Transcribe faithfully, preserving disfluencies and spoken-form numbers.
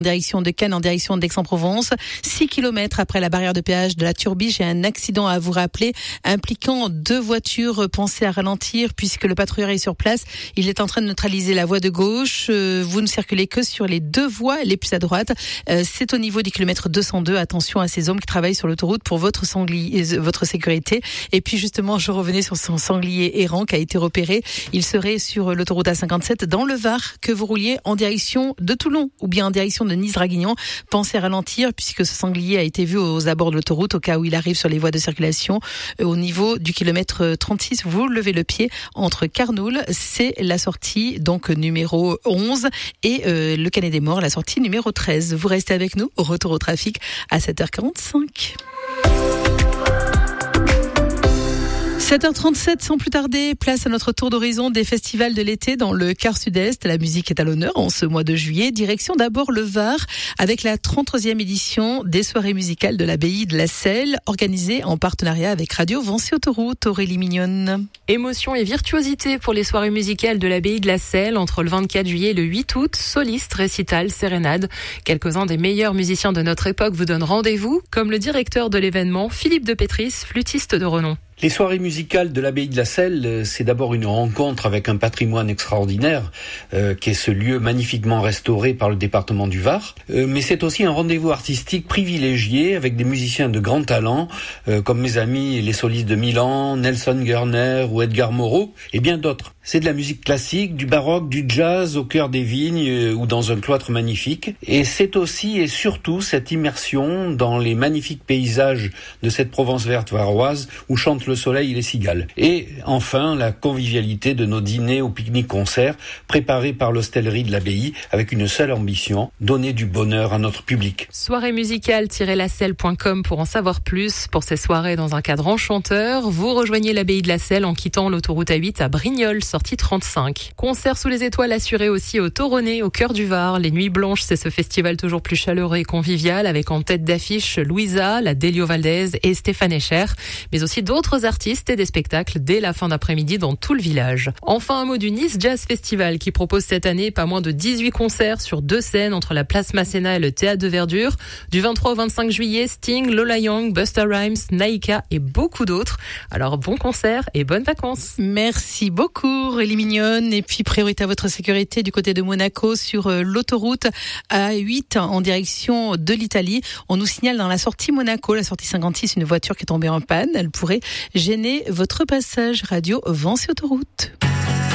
direction de Cannes, en direction d'Aix-en-Provence. six kilomètres après la barrière de péage de la Turbiche, il y a un accident à vous rappeler impliquant deux voitures. Pensez à ralentir puisque le patrouilleur est sur place. Il est en train de neutraliser la voie de gauche. Vous ne circulez que sur les deux voies les plus à droite. C'est au niveau du kilomètre deux cent deux. Attention à ces hommes qui travaillent sur l'autoroute pour votre sanglier, votre sécurité. Et puis justement, je revenais sur son sanglier errant qui a été repéré. Il serait sur l'autoroute A cinquante-sept dans le Var, que vous rouliez en direction de Toulon ou bien en direction de Nice-Draguignan. Pensez à ralentir puisque ce sanglier a été vu aux abords de l'autoroute au cas où il arrive sur les voies de circulation. Au niveau du kilomètre trente-six, vous levez le pied entre Carnoul, c'est la sortie donc numéro onze, et euh, le Canet des Morts, la sortie numéro treize. Vous restez avec nous, au retour au trafic à sept heures quarante-cinq. sept heures trente-sept, sans plus tarder, place à notre tour d'horizon des festivals de l'été dans le quart sud-est. La musique est à l'honneur en ce mois de juillet. Direction d'abord le Var avec la trente-troisième édition des soirées musicales de l'abbaye de la Selle, organisée en partenariat avec Radio Vancy Autoroute. Aurélie Mignonne. Émotion et virtuosité pour les soirées musicales de l'abbaye de la Selle entre le vingt-quatre juillet et le huit août. Solistes, récitals, sérénades. Quelques-uns des meilleurs musiciens de notre époque vous donnent rendez-vous, comme le directeur de l'événement, Philippe de Pétris, flûtiste de renom. Les soirées musicales de l'abbaye de la Selle, c'est d'abord une rencontre avec un patrimoine extraordinaire, euh, qui est ce lieu magnifiquement restauré par le département du Var. Euh, mais c'est aussi un rendez-vous artistique privilégié avec des musiciens de grand talent, euh, comme mes amis les solistes de Milan, Nelson Gerner ou Edgar Moreau, et bien d'autres. C'est de la musique classique, du baroque, du jazz au cœur des vignes euh, ou dans un cloître magnifique. Et c'est aussi et surtout cette immersion dans les magnifiques paysages de cette Provence verte varoise où chante le soleil et les cigales. Et enfin, la convivialité de nos dîners au pique-nique-concerts préparés par l'hostellerie de l'abbaye avec une seule ambition, donner du bonheur à notre public. soirée musicale tiret la selle point com pour en savoir plus. Pour ces soirées dans un cadre enchanteur, vous rejoignez l'abbaye de la Selle en quittant l'autoroute A huit à Brignoles, sortie trente-cinq. Concert sous les étoiles assuré aussi au Toronnet, au cœur du Var. Les Nuits Blanches, c'est ce festival toujours plus chaleureux et convivial avec en tête d'affiche Louisa, la Delio Valdez et Stéphane Escher, mais aussi d'autres artistes et des spectacles dès la fin d'après-midi dans tout le village. Enfin, un mot du Nice Jazz Festival qui propose cette année pas moins de dix-huit concerts sur deux scènes entre la place Masséna et le théâtre de Verdure. Du vingt-trois au vingt-cinq juillet, Sting, Lola Young, Busta Rhymes, Naïka et beaucoup d'autres. Alors bon concert et bonnes vacances. Merci beaucoup Aurélie Mignonne. Et puis priorité à votre sécurité du côté de Monaco sur l'autoroute A huit en direction de l'Italie. On nous signale dans la sortie Monaco, la sortie cinquante-six, une voiture qui est tombée en panne. Elle pourrait gêner votre passage. Radio Vancy Autoroute.